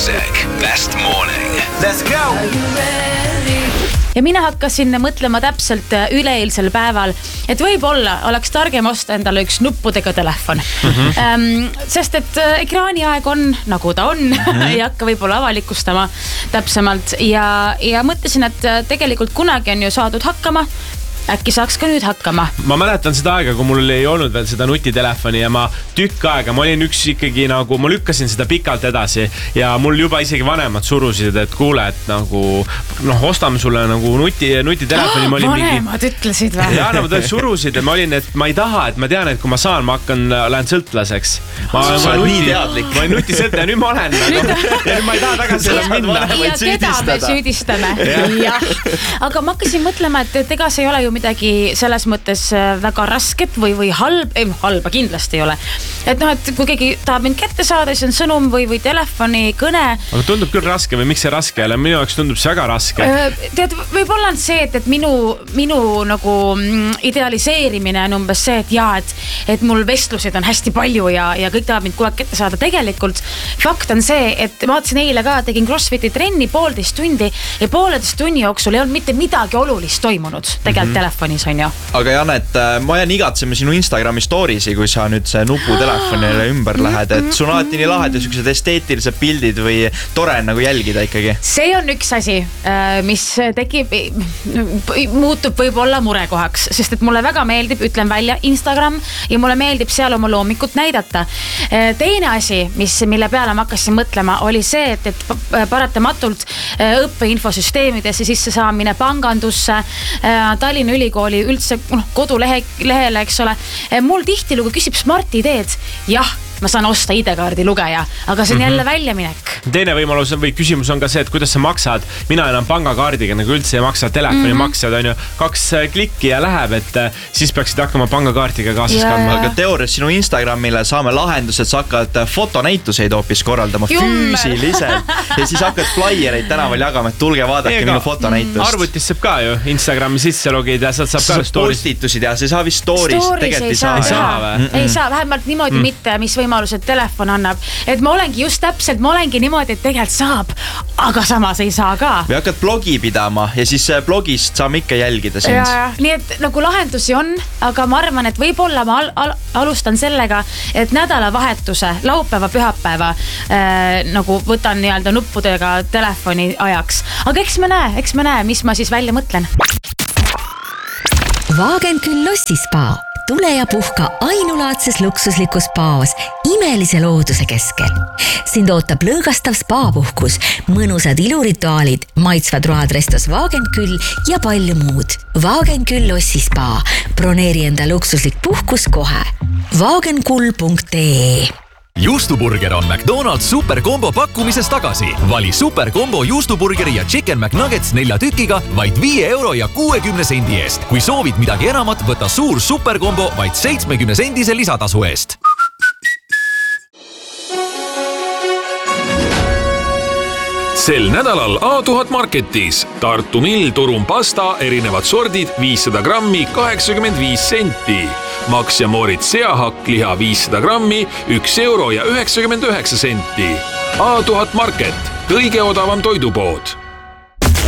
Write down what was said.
Music Best Morning. Let's go! Ja mina hakkasin mõtlema täpselt üleeilsel päeval, et võib-olla oleks targem osta endale üks nuppudega telefon. Sest et ekraaniaeg on, nagu ta on, ei hakka võib-olla avalikustama täpsemalt. Ja mõtlesin, et tegelikult kunagi on ju saadud hakkama. Äkki saaks ka nüüd hakkama. Ma mäletan seda aega, kui mul ei olnud veel seda nutitelefoni ja ma tükk aega, ma olin üks ikkagi nagu, ma lükkasin seda pikalt edasi ja mul juba isegi vanemad surusid, et kuule, et nagu, ostame sulle nagu nutitelefoni. Vanemad ütlesid või? Ja nad surusid ja ma olin, et ma ei taha, et ma tean, et kui ma saan, ma lähen sõltlaseks. Ma olen nii teadlik. Ma olen nutisõltla ja nüüd ma olen. Ja nüüd ma ei taha tagasi minna. Ja keda me süüdistame. Aga ma hakkasin mõtlema, et ega see ei ole ju midagi selles mõttes väga rasket või halba kindlasti ei ole. Et kui keegi tahab mind kätte saada, siis on sõnum või telefoni kõne. Aga tundub küll raske või miks see raske ei ole? Minu jaoks tundub see väga raske. Tead, võib-olla on see, et minu nagu idealiseerimine on umbes see, et mul vestlused on hästi palju ja kõik tahab mind kogu aeg kätte saada. Tegelikult fakt on see, et ma vaatasin eile ka, tegin CrossFiti trenni 1,5 tundi ja 1,5 tunni jooksul ei olnud mitte midagi olulist toimunud tegelikult telefonis on ju. Aga Janet, ma jään igatsema sinu Instagrami storiesi, kui sa nüüd see nuputelefonile ümber lähed, et sul on alati nii lahedad sellised esteetilised pildid või tore nagu jälgida ikkagi. See on üks asi, mis muutub võib-olla murekohaks, sest et mulle väga meeldib, ütlen välja, Instagram ja mulle meeldib seal oma loomikut näidata. Teine asi, mille peale ma hakkasin mõtlema, oli see, et paratamatult õppeinfosüsteemidesse sisse saamine pangandusse, Tallinna ülikooli üldse kodulehele, eks ole. Mul tihtilugu küsib Smart ideed. Jah, ma saan osta ID-kaardi lugeja, aga see on jälle väljaminek. Teine võimalus või küsimus on ka see, et kuidas sa maksad. Mina enam pangakaardiga nagu üldse ei maksa, telefoni maksad on ju 2 klikki ja läheb, et siis peaksid hakkama pangakaardiga kaasas kandma. Aga teoorias sinu Instagramile saame lahendused, sa hakkad fotonäituseid hoopis korraldama füüsiliselt ja siis hakkad flyiereid tänaval jagama, et tulge vaadake minu fotonäitust. Arvutis saab ka ju Instagrami sisse logida ja sealt saab ka stories. Postitusid ja see saa vist stories tegelikult ei saa. Ei saa, vähemalt niimoodi mitte, mis võimalused telefon annab. Et ma olengi just täpselt, ma olengi niimoodi, et tegelikult saab, aga samas ei saa ka. Või hakkad blogi pidama ja siis blogist saame ikka jälgida sind. Ja, nii et nagu lahendusi on, aga ma arvan, et võib-olla ma alustan sellega, et nädalavahetuse, laupäeva, pühapäeva nagu võtan nii-öelda nuppudega telefoni ajaks. Aga eks me näe, mis ma siis välja mõtlen. Wagenküll Lossispa. Tule ja puhka ainulaadses luksuslikus spaas imelise looduse keskel. Sind ootab lõõgastav spaapuhkus, mõnusad ilurituaalid, maitsvad road restos Wagenküll ja palju muud. Wagenküll Lossispa. Broneeri enda luksuslik puhkus kohe. Wagenkull.ee Juustuburger on McDonald's superkombo pakkumises tagasi. Vali superkombo juustuburgeri ja Chicken McNuggets 4 tükiga vaid 5 euro ja 60 sendi eest. Kui soovid midagi enamat, võta suur superkombo vaid 70 sendise lisatasu eest. Sel nädalal A1000 Marketis Tartu Mill Turum pasta erinevad sordid 500 grammi 85 senti. Max ja Moritz seahakk liha 500 grammi 1 euro ja 99 senti. A1000 Market, kõige odavam toidupood.